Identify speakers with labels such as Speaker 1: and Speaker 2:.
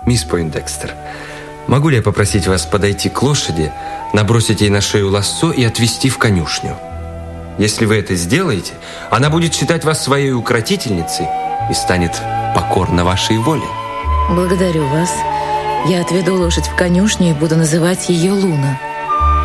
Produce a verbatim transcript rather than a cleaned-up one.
Speaker 1: Мисс Пойндекстер, могу ли я попросить вас подойти к лошади, набросить ей на шею лассо и отвезти в конюшню? Если вы это сделаете, она будет считать вас своей укротительницей и станет покорна вашей воле.
Speaker 2: Благодарю вас. Я отведу лошадь в конюшню и буду называть ее Луна.